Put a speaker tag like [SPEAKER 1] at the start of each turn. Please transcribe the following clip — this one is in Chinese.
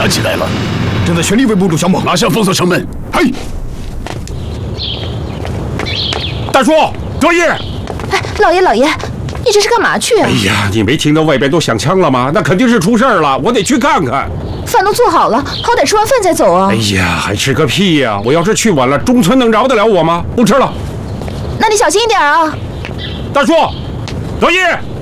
[SPEAKER 1] 打起来了，
[SPEAKER 2] 正在全力围捕陆小猛，
[SPEAKER 1] 马上封锁城门。
[SPEAKER 2] 嘿，
[SPEAKER 3] 大叔，作业。
[SPEAKER 4] 哎，老爷，你这是干嘛去啊？
[SPEAKER 3] 哎呀，你没听到外边都响枪了吗？那肯定是出事儿了，我得去看看。
[SPEAKER 4] 饭都做好了，好歹吃完饭再走啊。
[SPEAKER 3] 哎呀，还吃个屁呀！我要是去晚了，中村能饶得了我吗？不吃了。
[SPEAKER 4] 那你小心一点啊。
[SPEAKER 3] 大叔，作业。